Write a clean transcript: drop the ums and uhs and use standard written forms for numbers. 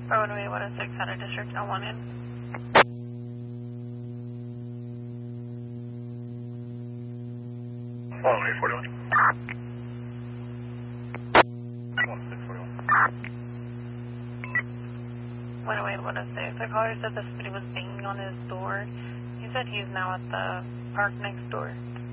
Broadway 106 out of District L1 in. Oh, 841. 1641. 106. The caller said that somebody was banging on his door. He said he's now at the park next door.